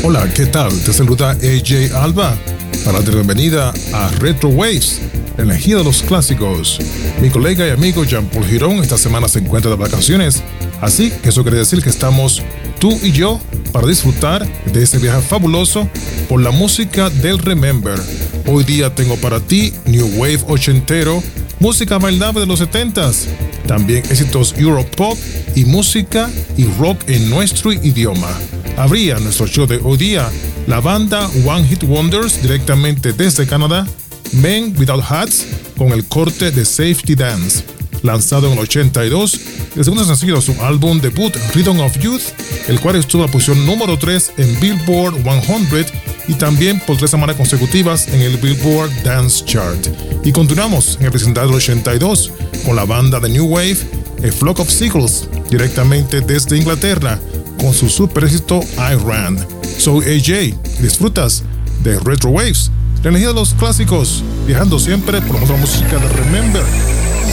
Hola, ¿qué tal? Te saluda AJ Alba para darte la bienvenida a Retro Waves, la energía de los clásicos. Mi colega y amigo Jean-Paul Girón esta semana se encuentra de vacaciones, así que eso quiere decir que estamos tú y yo para disfrutar de ese viaje fabuloso por la música del Remember. Hoy día tengo para ti New Wave ochentero, música bailable de los 70s, también éxitos Europop y música y rock en nuestro idioma. Habría nuestro show de hoy día la banda One Hit Wonders directamente desde Canadá, Men Without Hats, con el corte de Safety Dance, lanzado en el 82, el segundo sencillo de su álbum debut Rhythm of Youth, el cual estuvo en la posición número 3 en Billboard 100 y también por 3 semanas consecutivas en el Billboard Dance Chart. Y continuamos en el presentado del 82 con la banda de New Wave, A Flock of Seagulls, directamente desde Inglaterra, con su super éxito I Ran. Soy AJ y disfrutas de Retro Waves, la energía de los clásicos, viajando siempre por la música de Remember.